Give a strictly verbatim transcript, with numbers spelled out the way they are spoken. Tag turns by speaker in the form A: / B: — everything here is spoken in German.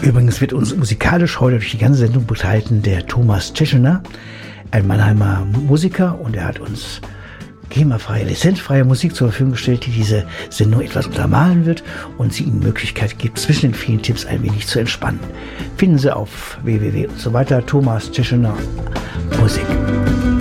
A: Übrigens wird uns musikalisch heute durch die ganze Sendung begleiten der Thomas Tscheschener, ein Mannheimer Musiker, und er hat uns GEMA-freie, lizenzfreie Musik zur Verfügung gestellt, die diese Sendung etwas untermalen wird und sie Ihnen die Möglichkeit gibt, zwischen den vielen Tipps ein wenig zu entspannen. Finden Sie auf w w w und so weiter Thomas Tscheschener Musik.